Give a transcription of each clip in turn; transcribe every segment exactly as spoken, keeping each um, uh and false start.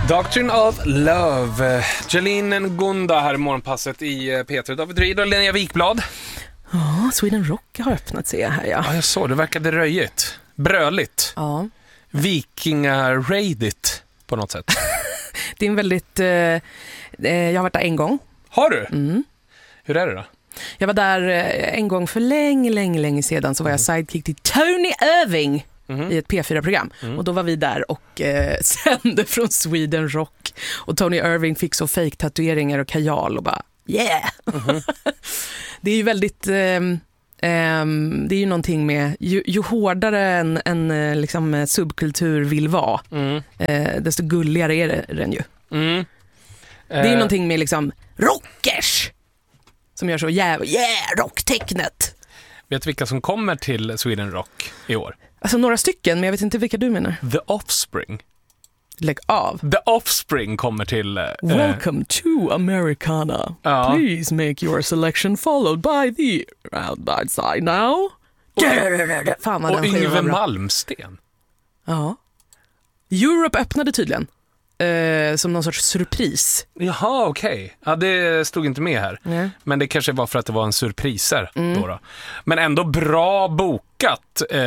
Doctrine of Love. Jolene Ngunda här i morgonpasset i P tre. David Ryd och Linnea Wikblad. Ja, Sweden Rock har öppnat sig här, ja. Ja, jag såg. Det verkade röjigt. Bröligt. Ja. Vikingar-raidigt på något sätt. Det är en väldigt... Eh, jag har varit där en gång. Har du? Mm. Hur är det då? Jag var där en gång för länge, länge, länge sedan. Så var jag sidekick till Tony Irving mm. i ett P fyra-program. Mm. Och då var vi där och eh, sände från Sweden Rock. Och Tony Irving fick så fake-tatueringar och kajal och bara, yeah! Mm. Det är ju väldigt... Eh, Um, det är ju någonting med ju, ju hårdare en, en liksom, subkultur vill vara mm. uh, desto gulligare är det, den ju mm. uh. Det är ju någonting med liksom rockers som gör så jävla yeah, rocktecknet. Vet du vilka som kommer till Sweden Rock i år? Alltså några stycken, men jag vet inte vilka du menar. The Offspring. Lägg av. The Offspring kommer till... Uh, Welcome to Americana. Ja. Please make your selection followed by the outside side now. Och, Fan vad och den Yngve Malmsten. Ja. Europe öppnade tydligen. Uh, som någon sorts surpris. Jaha, okej. Okay. Ja, det stod inte med här. Mm. Men det kanske var för att det var en surpriser mm. då, då. Men ändå bra bokat. Uh,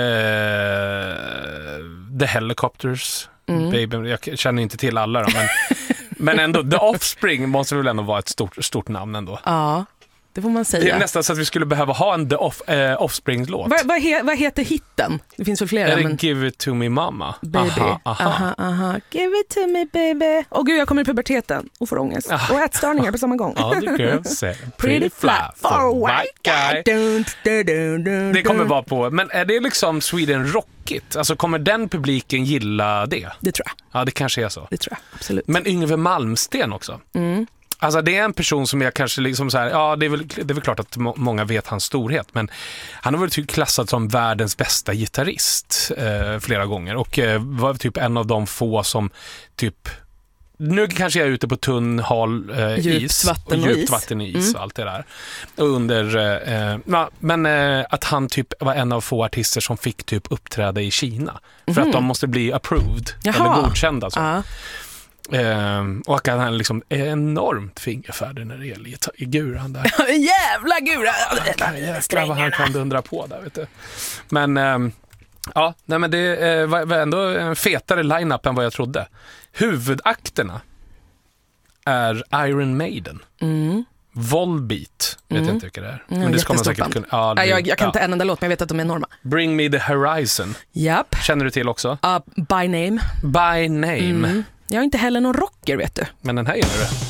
The Helicopters... Mm. Baby, jag känner inte till alla då, men, men ändå The Offspring måste väl ändå vara ett stort, stort namn ändå. Ja, det får man säga. Det är nästan så att vi skulle behöva ha en The Off, eh, Offspring-låt. Vad va he, va heter hitten? Det finns väl flera. Är det men... Give it to me mama? Baby, aha, aha. aha, aha. Give it to me baby. Åh gud, jag kommer i puberteten och får ångest. Aha. Och ätstörningar på samma gång. All the girls say pretty flat for a white guy. Dun, dun, dun, dun, det kommer vara på, men är det liksom Sweden Rockigt? Alltså kommer den publiken gilla det? Det tror jag. Ja, det kanske är så. Det tror jag, absolut. Men Yngve Malmsten också. Mm. Alltså det är en person som jag kanske liksom så här, ja det är väl, det är väl klart att må- många vet hans storhet, men han har väl typ klassat som världens bästa gitarrist eh, flera gånger och eh, var typ en av de få som typ, nu kanske jag är ute på tunn hal eh, is vatten och och djupt is. vatten och is Mm. och allt det där. Och under, eh, ja, men eh, att han typ var en av få artister som fick typ uppträda i Kina för mm. att de måste bli approved. Jaha. Eller godkända så. Uh. Um, och att han liksom är enormt fingerfärdig när det gäller i guran där. Jävla gura! Jävlar vad han kan dundra på där, vet du. Men um, ja, nej, men det uh, var ändå en fetare line-up än vad jag trodde. Huvudakterna är Iron Maiden. Mm. Volbeat, vet mm. jag inte vilka det är. Mm, men det ska man säkert kunna. Ja, det, jag, jag kan ja. inte en enda låt, men jag vet att de är enorma. Bring Me the Horizon. Japp. Känner du till också? Uh, by name. By name. Mm. Jag är inte heller någon rocker, vet du. Men den här gillar du.